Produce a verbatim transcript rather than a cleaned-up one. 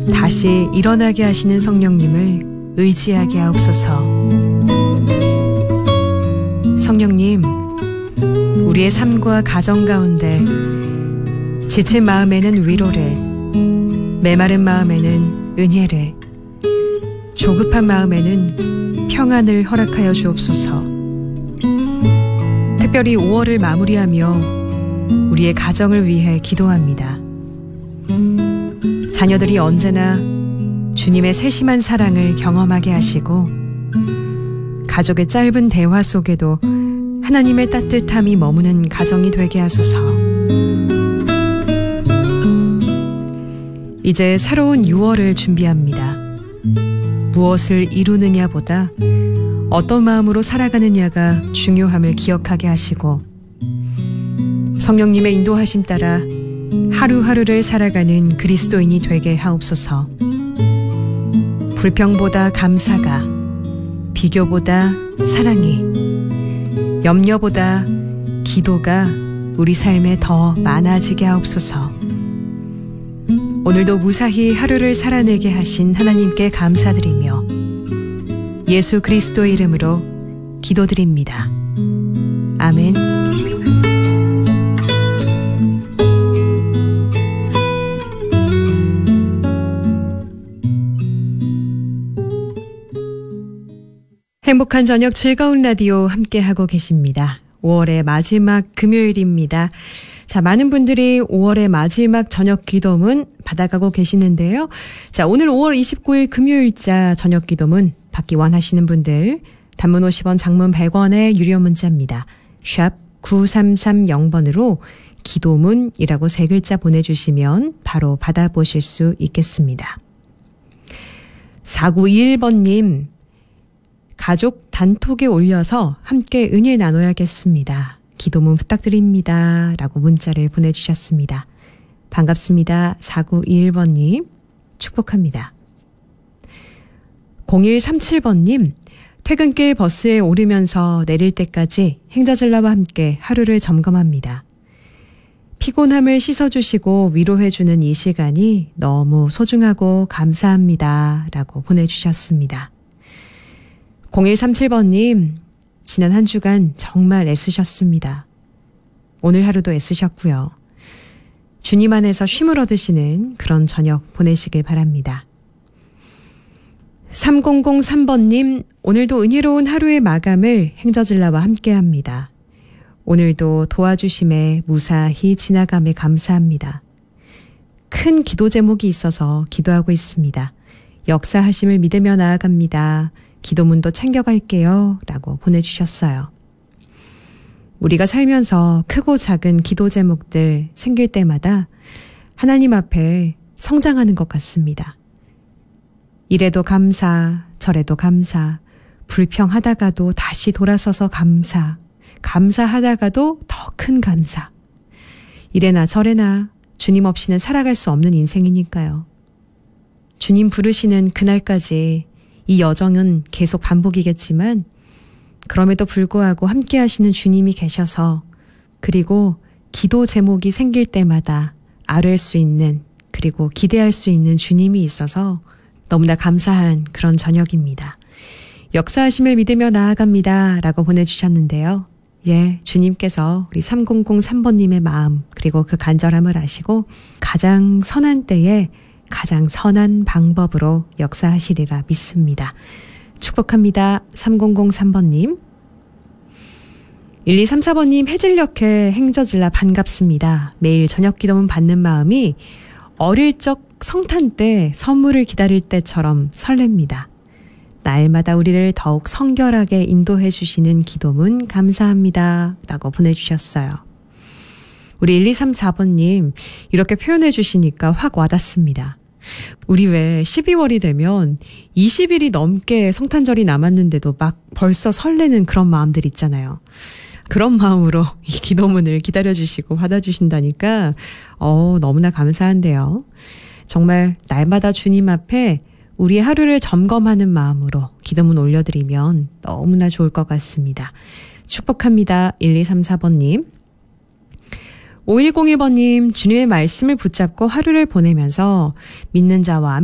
다시 일어나게 하시는 성령님을 의지하게 하옵소서. 성령님, 우리의 삶과 가정 가운데 지친 마음에는 위로를, 메마른 마음에는 은혜를, 조급한 마음에는 평안을 허락하여 주옵소서. 특별히 오월을 마무리하며 우리의 가정을 위해 기도합니다. 자녀들이 언제나 주님의 세심한 사랑을 경험하게 하시고 가족의 짧은 대화 속에도 하나님의 따뜻함이 머무는 가정이 되게 하소서. 이제 새로운 유월을 준비합니다. 무엇을 이루느냐보다 어떤 마음으로 살아가느냐가 중요함을 기억하게 하시고 성령님의 인도하심 따라 하루하루를 살아가는 그리스도인이 되게 하옵소서. 불평보다 감사가, 비교보다 사랑이, 염려보다 기도가 우리 삶에 더 많아지게 하옵소서. 오늘도 무사히 하루를 살아내게 하신 하나님께 감사드리며 예수 그리스도의 이름으로 기도드립니다. 아멘. 행복한 저녁 즐거운 라디오 함께하고 계십니다. 오월의 마지막 금요일입니다. 자, 많은 분들이 오월의 마지막 저녁 기도문 받아가고 계시는데요. 자, 오늘 오월 이십구일 금요일자 저녁 기도문 받기 원하시는 분들 단문 오십 원, 장문 백 원의 유료 문자입니다. 샵 구삼삼영 번으로 기도문이라고 세 글자 보내주시면 바로 받아보실 수 있겠습니다. 사구이일 번님, 가족 단톡에 올려서 함께 은혜 나눠야겠습니다. 기도문 부탁드립니다. 라고 문자를 보내주셨습니다. 반갑습니다. 사구이일 번님 축복합니다. 공일삼칠 번님, 퇴근길 버스에 오르면서 내릴 때까지 행자질라와 함께 하루를 점검합니다. 피곤함을 씻어주시고 위로해주는 이 시간이 너무 소중하고 감사합니다. 라고 보내주셨습니다. 공일삼칠 번님, 지난 한 주간 정말 애쓰셨습니다. 오늘 하루도 애쓰셨고요. 주님 안에서 쉼을 얻으시는 그런 저녁 보내시길 바랍니다. 삼공공삼 번님, 오늘도 은혜로운 하루의 마감을 행저질라와 함께합니다. 오늘도 도와주심에 무사히 지나감에 감사합니다. 큰 기도 제목이 있어서 기도하고 있습니다. 역사하심을 믿으며 나아갑니다. 기도문도 챙겨갈게요. 라고 보내주셨어요. 우리가 살면서 크고 작은 기도 제목들 생길 때마다 하나님 앞에 성장하는 것 같습니다. 이래도 감사, 저래도 감사, 불평하다가도 다시 돌아서서 감사, 감사하다가도 더 큰 감사. 이래나 저래나 주님 없이는 살아갈 수 없는 인생이니까요. 주님 부르시는 그날까지 이 여정은 계속 반복이겠지만 그럼에도 불구하고 함께 하시는 주님이 계셔서 그리고 기도 제목이 생길 때마다 아뢰 수 있는 그리고 기대할 수 있는 주님이 있어서 너무나 감사한 그런 저녁입니다. 역사하심을 믿으며 나아갑니다. 라고 보내주셨는데요. 예, 주님께서 우리 삼공공삼 번님의 마음 그리고 그 간절함을 아시고 가장 선한 때에 가장 선한 방법으로 역사하시리라 믿습니다. 축복합니다. 삼공공삼 번님. 일이삼사 번님, 해질녘에 행저질라 반갑습니다. 매일 저녁 기도문 받는 마음이 어릴 적 성탄 때 선물을 기다릴 때처럼 설렙니다. 날마다 우리를 더욱 성결하게 인도해 주시는 기도문 감사합니다. 라고 보내주셨어요. 우리 일이삼사 번님 이렇게 표현해 주시니까 확 와닿습니다. 우리 왜 십이월이 되면 이십 일이 넘게 성탄절이 남았는데도 막 벌써 설레는 그런 마음들 있잖아요. 그런 마음으로 이 기도문을 기다려주시고 받아주신다니까 어, 너무나 감사한데요. 정말 날마다 주님 앞에 우리의 하루를 점검하는 마음으로 기도문 올려드리면 너무나 좋을 것 같습니다. 축복합니다. 일이삼사 번님. 오일공일 번님, 주님의 말씀을 붙잡고 하루를 보내면서 믿는 자와